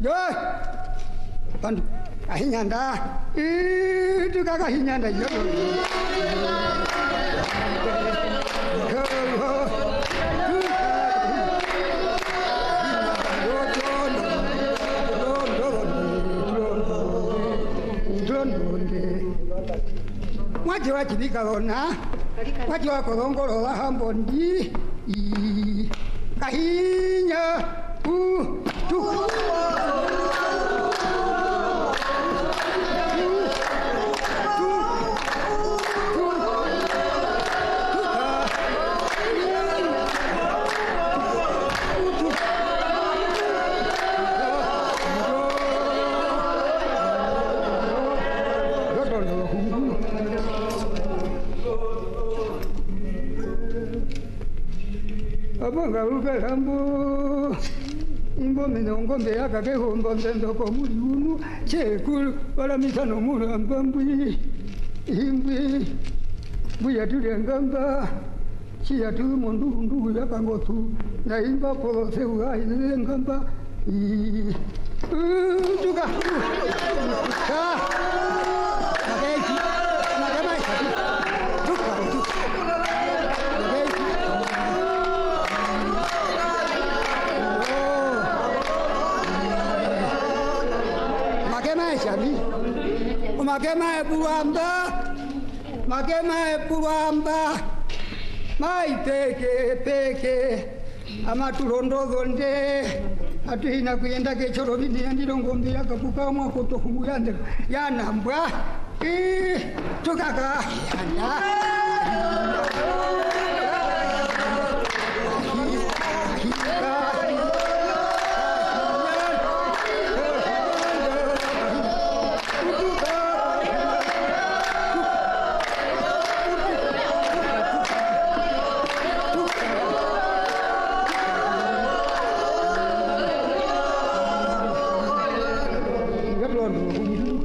Yo. Pandu. Kahinyanda. Itu kakak hinyanda yo. Wajwa jibikalona. Wajwa kolongolo la hambondi. Kahinya. Tu. Abanga ukahambo ingombe ngombe yakake hombo ndendo ko muri unu chekulu wala mitano mulamba mbwi imbwi buya tulengamba chia tu mundu yakangotu na imba polo sewa ngamba tuka Makema puamba mai peke amaturondozo nde atuina kuyenda kechoro bindi ndilongombe yakapuka mwako tohuyande yanambwa tukaka yanda